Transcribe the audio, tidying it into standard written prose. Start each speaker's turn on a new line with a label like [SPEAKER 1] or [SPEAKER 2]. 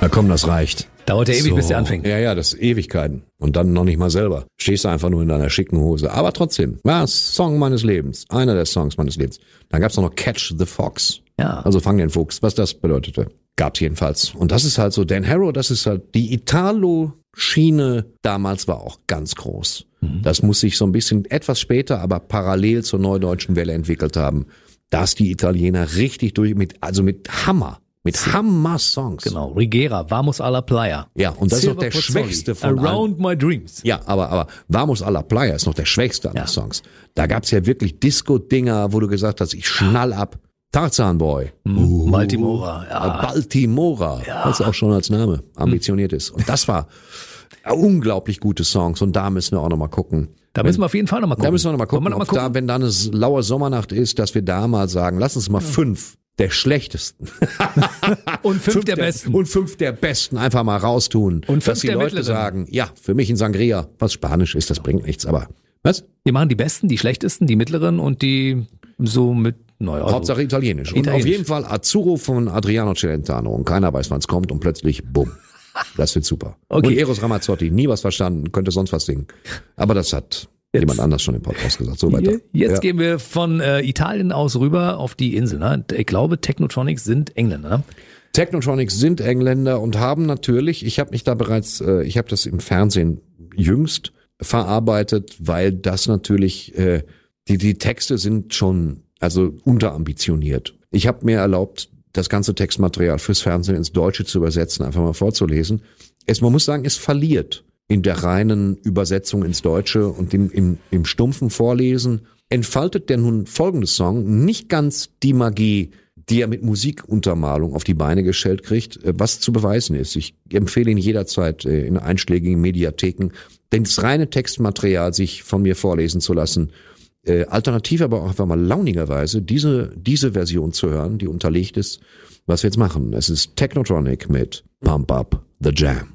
[SPEAKER 1] Na komm, das reicht.
[SPEAKER 2] Dauert ja ewig, bis der anfängt.
[SPEAKER 1] Ja, das ist Ewigkeiten. Und dann noch nicht mal selber. Stehst du einfach nur in deiner schicken Hose. Aber trotzdem, war Song meines Lebens. Einer der Songs meines Lebens. Dann gab's noch Catch the Fox.
[SPEAKER 2] Ja.
[SPEAKER 1] Also fang den Fuchs, was das bedeutete. Gab's jedenfalls. Und das ist halt so, Dan Harrow, das ist halt, die Italo-Schiene damals war auch ganz groß. Das muss sich so ein bisschen etwas später, aber parallel zur Neudeutschen Welle entwickelt haben. Dass die Italiener richtig mit Hammer-Songs.
[SPEAKER 2] Genau, Rigera, Vamos alla Playa.
[SPEAKER 1] Ja, und das
[SPEAKER 2] Silver
[SPEAKER 1] ist noch der
[SPEAKER 2] Pozzoli,
[SPEAKER 1] schwächste von
[SPEAKER 2] Around My Dreams.
[SPEAKER 1] Ja, aber Vamos alla Playa ist noch der schwächste aller Songs. Da gab's ja wirklich Disco-Dinger, wo du gesagt hast, ich schnall ab. Tarzan Boy.
[SPEAKER 2] Baltimora, ja.
[SPEAKER 1] Baltimora, was auch schon als Name ambitioniert ist. Und das war unglaublich gute Songs und da müssen wir auch nochmal gucken.
[SPEAKER 2] Da müssen wir auf jeden Fall nochmal gucken.
[SPEAKER 1] Da müssen wir nochmal gucken,
[SPEAKER 2] Wollen wir noch mal gucken?
[SPEAKER 1] Da, wenn da eine laue Sommernacht ist, dass wir da mal sagen, lass uns mal 5 der schlechtesten.
[SPEAKER 2] Und 5 der besten.
[SPEAKER 1] Und 5 der besten einfach mal raustun.
[SPEAKER 2] Und 5
[SPEAKER 1] dass die
[SPEAKER 2] der
[SPEAKER 1] Leute
[SPEAKER 2] mittleren.
[SPEAKER 1] sagen, ja, für mich ein Sangria, was Spanisch ist, das bringt nichts, aber was?
[SPEAKER 2] Wir machen die besten, die schlechtesten, die mittleren und die so mit, naja.
[SPEAKER 1] Hauptsache Italienisch. Und auf jeden Fall Azzurro von Adriano Celentano. Und keiner weiß, wann es kommt und plötzlich, bumm. Das wird super.
[SPEAKER 2] Okay.
[SPEAKER 1] Und Eros Ramazzotti, nie was verstanden, könnte sonst was singen. Aber das hat jemand anders schon im Podcast gesagt. So weiter.
[SPEAKER 2] Jetzt gehen wir von Italien aus rüber auf die Insel. Ne? Ich glaube, Technotronics sind Engländer.
[SPEAKER 1] Technotronics sind Engländer und haben natürlich, ich habe das im Fernsehen jüngst verarbeitet, weil das natürlich, die Texte sind schon, also unterambitioniert. Ich habe mir erlaubt, das ganze Textmaterial fürs Fernsehen ins Deutsche zu übersetzen, einfach mal vorzulesen. Man muss sagen, es verliert in der reinen Übersetzung ins Deutsche und im stumpfen Vorlesen entfaltet der nun folgende Song nicht ganz die Magie, die er mit Musikuntermalung auf die Beine gestellt kriegt, was zu beweisen ist. Ich empfehle ihn jederzeit in einschlägigen Mediatheken, denn das reine Textmaterial sich von mir vorlesen zu lassen, alternativ aber auch einfach mal launigerweise diese Version zu hören, die unterlegt ist, was wir jetzt machen. Es ist Technotronic mit Pump Up the Jam.